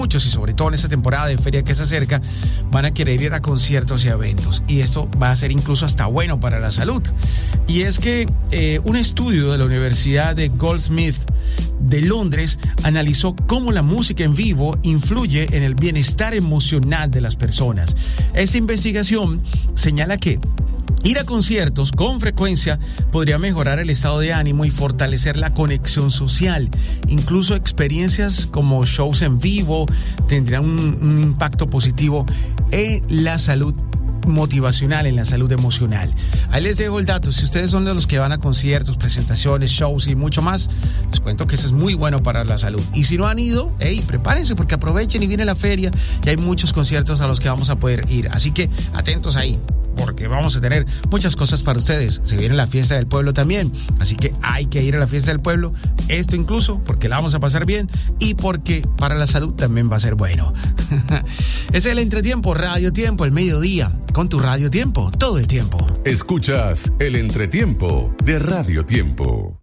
muchos, y sobre todo en esta temporada de feria que se acerca, van a querer ir a conciertos y a eventos, y esto va a ser incluso hasta bueno para la salud. Y es que un estudio de la Universidad de Goldsmith de Londres analizó cómo la música en vivo influye en el bienestar emocional de las personas. Esta investigación señala que ir a conciertos con frecuencia podría mejorar el estado de ánimo y fortalecer la conexión social. Incluso experiencias como shows en vivo tendrían un impacto positivo en la salud motivacional, en la salud emocional. Ahí les dejo el dato. Si ustedes son de los que van a conciertos, presentaciones, shows y mucho más, les cuento que eso es muy bueno para la salud. Y si no han ido, prepárense, porque aprovechen y viene la feria y hay muchos conciertos a los que vamos a poder ir. Así que atentos ahí, porque vamos a tener muchas cosas para ustedes. Se viene la fiesta del pueblo también, así que hay que ir a la fiesta del pueblo. Esto incluso porque la vamos a pasar bien y porque para la salud también va a ser bueno. Es el Entretiempo, Radio Tiempo, el mediodía, con tu Radio Tiempo, todo el tiempo. Escuchas el Entretiempo de Radio Tiempo.